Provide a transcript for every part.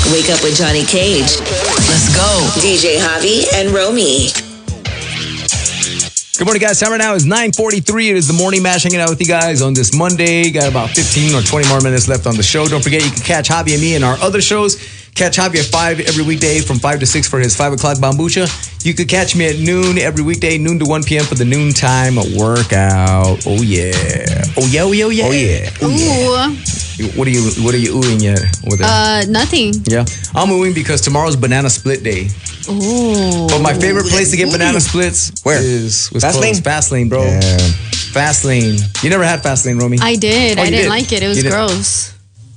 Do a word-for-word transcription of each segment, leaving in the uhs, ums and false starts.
Wake up with Johnny Cage. Let's go. D J Javi and Romy. Good morning, guys. Time right now is nine forty-three. It is the morning mash, hanging out with you guys on this Monday. Got about fifteen or twenty more minutes left on the show. Don't forget, you can catch Javi and me in our other shows. Catch Javi at five every weekday from five to six for his five o'clock Bambucha. You could catch me at noon every weekday, noon to one p.m. for the noontime workout. Oh, yeah. Oh, yeah, oh, yeah, oh, yeah. Oh, yeah. Oh, yeah. What are you What are you oohing yet over there? Uh, nothing. Yeah. I'm oohing because tomorrow's banana split day. Oh. But my favorite place to get banana splits Where? is was Fast Lane? Fast Lane, bro. Yeah. Fast Lane. You never had Fast Lane, Romy? I did. Oh, I you didn't did? like it. It was You did? gross.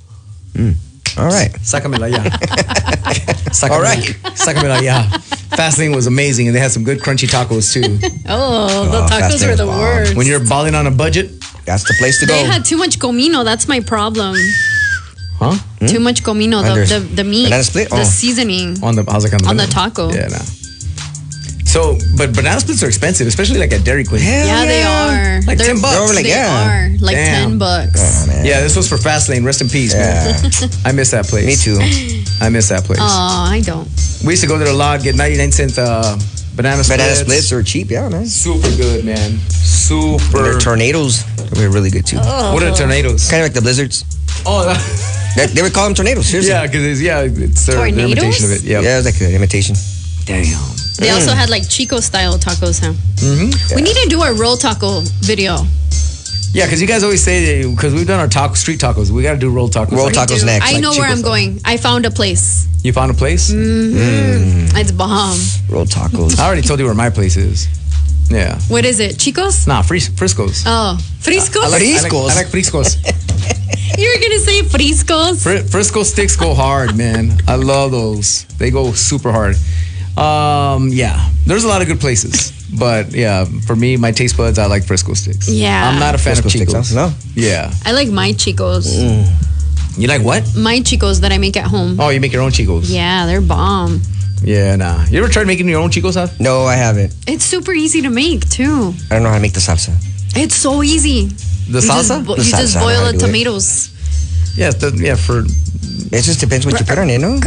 All right. Sácamela ya. Sácamela, All right. Sácamela ya. Fast Lane was amazing, and they had some good crunchy tacos too. Oh, the Oh, tacos Fast Lane were the was bomb. worst. When you're balling on a budget, That's the place to go. They had too much comino. That's my problem. huh? Too much comino. Under- The, the, the meat. Banana split? The Oh. seasoning. On the how's it come? On the taco. Yeah, nah. So, but banana splits are expensive, especially like at Dairy Queen. Hell Yeah, they are. Like They're, ten bucks. They're over like, they yeah. are. Like Damn. ten bucks. Oh, man. Yeah, this was for Fast Lane. Rest in peace, Yeah. man. I miss that place. Me too. I miss that place. Oh, I don't. We used to go there a lot, get ninety-nine cent uh, banana splits. Banana splits are cheap, yeah, man. Super good, man. Super. Their tornadoes were really good too. What are tornadoes? Kind of like the blizzards. Oh, that, They, they would call them tornadoes, seriously. yeah, because it's, yeah, it's their, their Tornadoes? imitation of it. Yep. Yeah, it was like an imitation. Damn. They also had like Chico style tacos, huh? Mm-hmm. We need to do a roll taco video. Yeah, because you guys always say, because we've done our taco, street tacos, we got to do roll tacos. Roll Like, tacos Dude, next. I like know where Chico I'm style. going. I found a place. You found a place? It's bomb. Roll tacos. I already told you where my place is. Yeah. What is it? Chico's? Nah, Fris- Frisco's. Oh, Frisco's? I like, Frisco's. I like, I like Frisco's. You were going to say Frisco's? Fr- Frisco sticks go hard, man. I love those. They go super hard. Um, yeah, there's a lot of good places, but yeah, for me, my taste buds, I like Frisco sticks. Yeah. I'm not a fan Frisco of sticks, Chicos. huh? No? Yeah. I like my Chicos. You like what? My Chicos that I make at home. Oh, you make your own Chicos. Yeah, they're bomb. Yeah, nah. You ever tried making your own Chicos, huh? No, I haven't. It's super easy to make, too. I don't know how to make the salsa. It's so easy. The You salsa? just, bo- The you just salsa, I know boil how the to do it. tomatoes. Yeah, the, yeah, for It just depends what you put on it, no?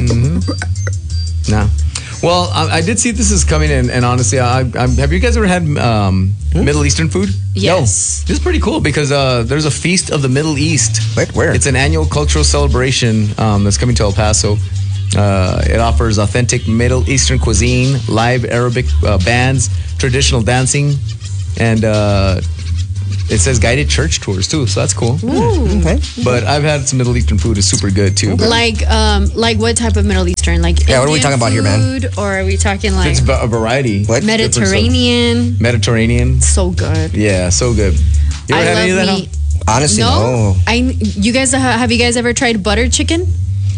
nah. Well, I, I did see this is coming in, and honestly, I, I, have you guys ever had um, Middle Eastern food? Yes. This is pretty cool because uh, there's a feast of the Middle East. Wait, where? It's an annual cultural celebration um, that's coming to El Paso. Uh, it offers authentic Middle Eastern cuisine, live Arabic uh, bands, traditional dancing, and uh, it says guided church tours too. So that's cool. Okay. But I've had some Middle Eastern food; it's super good too. Like, um, like what type of Middle Eastern? Like, Yeah, what are we Indian talking about here, man? food, or are we talking like It's a variety. What? Mediterranean? Mediterranean. So good. Yeah, so good. You ever I had love any of that? meat. Huh? Honestly, No, no. I. You guys ha- have you guys ever tried butter chicken?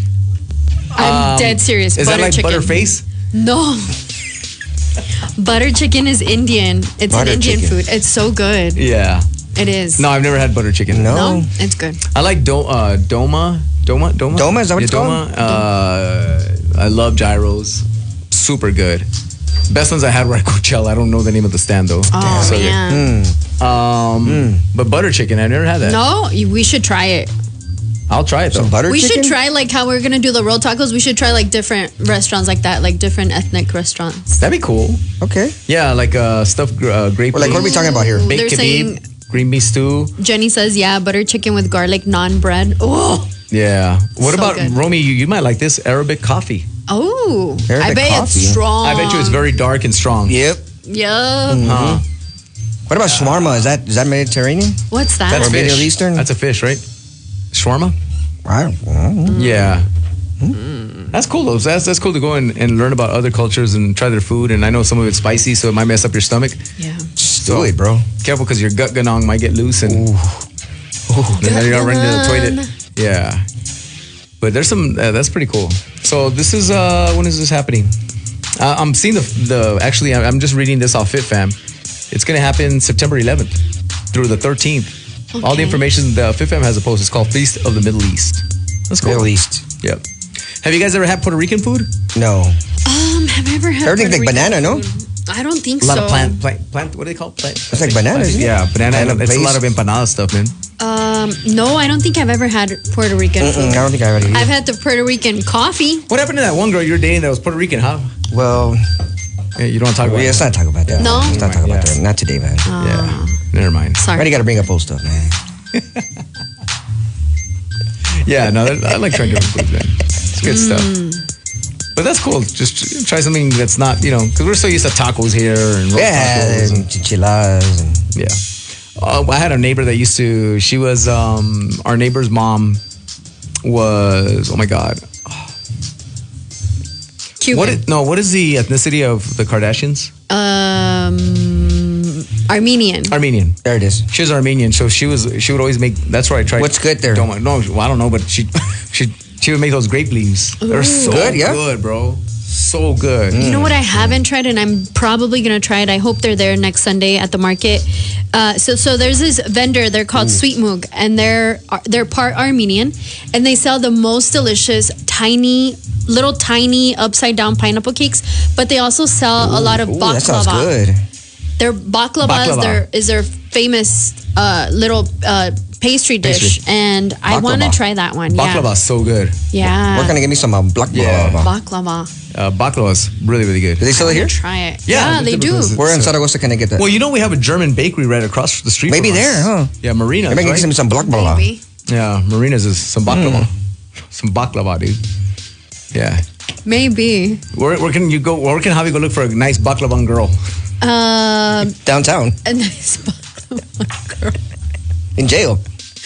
I'm Um, dead serious. Is butter that like chicken. butter face? No. Butter chicken is Indian. It's Butter an Indian chicken. food. It's so good. Yeah. It is. No, I've never had butter chicken. No. No, it's good. I like do- uh, Doma. Doma? Doma? Doma, is that what it's Doma. Uh, I love gyros. Super good. Best ones I had were at Coachella. I don't know the name of the stand though. Oh So good. man. Um, But butter chicken, I've never had that. No, you- we should try it. I'll try it though. Some butter We chicken? should try like how we're gonna do the roll tacos. We should try like different restaurants like that, like different ethnic restaurants. That'd be cool. Okay. Yeah, like uh, stuffed uh, grape. Well, like, what are we talking about here? Baked They're kebab, saying- green bean stew. Jenny says, yeah, butter chicken with garlic naan bread. Oh, Yeah. What So about good. Romy? You, you might like this Arabic coffee. oh, I Arabic bet coffee. it's strong. I bet you it's very dark and strong. Yep. Yeah. Huh? What about shawarma? Is that is that Mediterranean? What's that? That's Or fish. Middle Eastern? That's a fish, right? Shawarma. I don't know. Yeah. That's cool though. That's that's cool to go and, and learn about other cultures and try their food. And I know some of it's spicy, so it might mess up your stomach. yeah. Just do it, bro. Careful, because your gut ganong might get loose and, and then you're not running to the toilet. Yeah. But there's some. Uh, that's pretty cool. So this is uh when is this happening? Uh, I'm seeing the the actually I'm I'm just reading this off FitFam. It's gonna happen September eleventh through the thirteenth. All the Okay. information the FitFam has a post. It's called Feast of the Middle East. That's cool. Middle East. Yep. Have you guys ever had Puerto Rican food? No. Um, have I ever had Everything's Puerto like Rican banana, no? food? I don't think A lot so. of plant, plant, plant. What do they call plant? It's like banana, isn't it? Yeah, banana. Banana it's a lot paste. of empanada stuff, man. Um, no, I don't think I've ever had Puerto Rican Mm-mm, food. I don't think I already. I've had the Puerto Rican coffee. What happened to that one girl you were dating that was Puerto Rican, huh? Well, Yeah, you don't want to talk about yeah, let's it. not talk about that. No? Let's not talk about Yeah. that. Not today, man. Yeah, never mind. Why do you Sorry. got to bring up old stuff, man? Yeah, no, that- I like trying different foods, man. It's good stuff. But that's cool. Just try something that's not, you know, because we're so used to tacos here and roast Yeah, tacos. and chichilas and Yeah. Uh, I had a neighbor that used to, she was, um, our neighbor's mom was, oh my God. Cuban. What is, no, what is the ethnicity of the Kardashians? Um, Armenian. Armenian. there it is. She was Armenian, so she was, she would always make, that's where I tried. What's good there? Don't, no, well, I don't know, but she, she, she would make those grape leaves. They're so Good, yeah? good, bro. So good. You know what I haven't tried, and I'm probably gonna try it. I hope they're there next Sunday at the market. Uh, so, so there's this vendor. They're called Sweet Moog, and they're they're part Armenian, and they sell the most delicious tiny, little tiny upside down pineapple cakes. But they also sell a lot of Ooh, that sounds baklava. good. Their baklava, Baklava. Is their is their famous uh, little uh, pastry dish, Pastry. and I want to Baklava. try that one. Baklava is so good. Yeah, yeah. We're gonna give me some uh, black Yeah. baklava. Baklava. Uh, baklava is really, really good. Do they sell it I'm here? gonna try it. Yeah, Yeah, they do. because- Where in So- Zaragoza can I get that? Well, you know we have a German bakery right across the street. Maybe from us. there, huh? Yeah, Marina. Maybe I can right? get some black baklava. Maybe. Yeah, Marina's is some baklava. Hmm. Some baklava, dude. Yeah. Maybe. Where, where can you go? Where can Javi go look for a nice baklava girl? Um, Downtown, a nice baklava girl. in jail.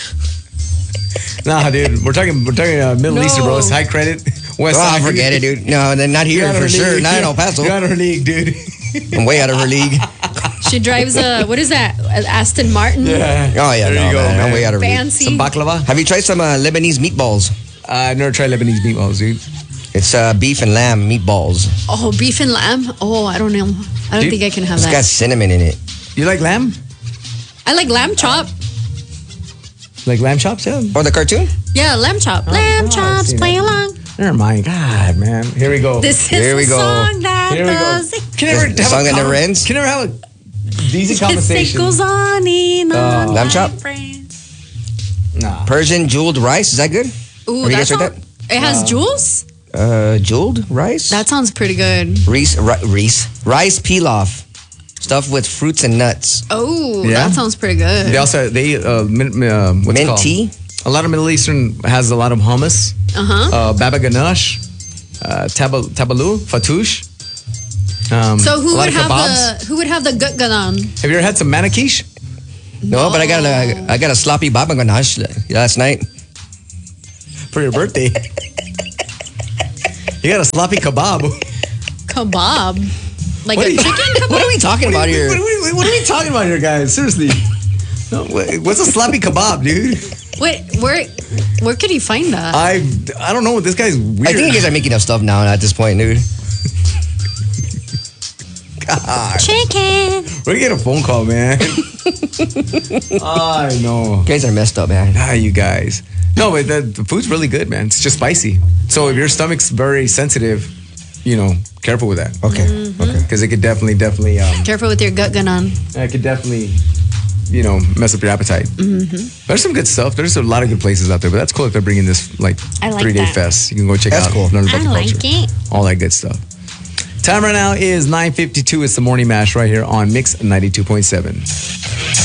Nah, dude. We're talking. We're talking uh, Middle No. Eastern, bro. It's high credit. West Oh, Side. forget it, dude. No, they're not You're here out of for her sure. league. Not in El Paso. You're out of her league, dude. I'm way out of her league. She drives a what is that? A Aston Martin. Yeah. Oh yeah, There no, you go, man. I'm man. way out of her league. Fancy. Some baklava. Have you tried some uh, Lebanese meatballs? Uh, I've never tried Lebanese meatballs, dude. It's uh, beef and lamb meatballs. Oh, beef and lamb. Oh, I don't know. I don't Dude, think I can have It's that. got cinnamon in it. You like lamb? I like lamb chop. Like lamb chops? Yeah. Or the cartoon? Yeah, lamb chop. lamb God, I've chops. seen Play that. along. Never mind. God, man. Here we go. This is Here we the go. song that Here we go. does. Can you ever The have song a that never con- ends? Can you ever have a decent It conversation? goes on and on. Lamb chop? Nah. Persian jeweled rice. Is that good? Ooh, Have you that guys heard sound, it has jewels. Uh, jeweled rice? That sounds pretty good. Reese, ri- Reese. Rice pilaf. Stuffed with fruits and nuts. Oh, Yeah? that sounds pretty good. They also they uh, min, uh what's it Mint called? tea? A lot of Middle Eastern has a lot of hummus, Uh huh. uh, baba ganoush, uh, tabal, tabalou, fatouche. Um, So a who lot would of have kebabs. the who would have the gut ganan? Have you ever had some manakish? No, but I got a I got a sloppy baba ganache last night. For your birthday? You got a sloppy kebab. Kebab, like What a are you- chicken kebab. What are we talking about What, here? what, what, what are we talking about here, guys? Seriously. No, wait, what's a sloppy kebab, dude? Wait, where where could he find that? I I don't know. This guy's weird. I think you guys are making up stuff now at this point, dude. God. Chicken. We're gonna get a phone call, man. I know. You guys are messed up, man. Ah, you guys. No, but the, the food's really good, man. It's just spicy. So if your stomach's very sensitive, you know, careful with that. Okay, okay. Because it could definitely, definitely, um, Careful with your gut ganan. it could definitely, you know, mess up your appetite. Mm-hmm. There's some good stuff. There's a lot of good places out there, but that's cool if they're bringing this like I like three day that. fest. You can go check That's out, cool. learn about I the like culture, it. all that good stuff. Time right now is nine fifty-two. It's the Morning Mash right here on Mix ninety-two point seven.